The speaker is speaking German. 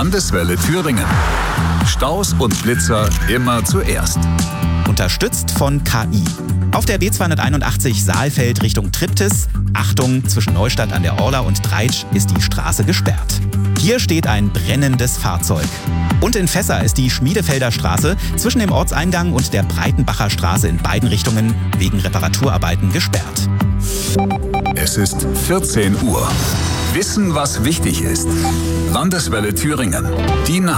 Landeswelle Thüringen. Staus und Blitzer immer zuerst. Unterstützt von KI. Auf der B281 Saalfeld Richtung Triptis, Achtung, zwischen Neustadt an der Orla und Dreitsch ist die Straße gesperrt. Hier steht ein brennendes Fahrzeug. Und in Fässer ist die Schmiedefelder Straße zwischen dem Ortseingang und der Breitenbacher Straße in beiden Richtungen wegen Reparaturarbeiten gesperrt. Es ist 14 Uhr. Wissen, was wichtig ist. Landeswelle Thüringen. Die